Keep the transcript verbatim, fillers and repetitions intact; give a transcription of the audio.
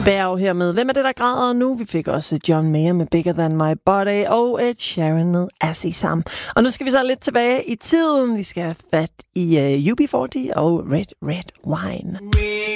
Bjerg her med Hvem er det, der græder nu? Vi fik også John Mayer med Bigger Than My Body og Ed Sheeran med Azizam. Og nu skal vi så lidt tilbage i tiden. Vi skal have fat i uh, U B fyrre og Red Red Wine.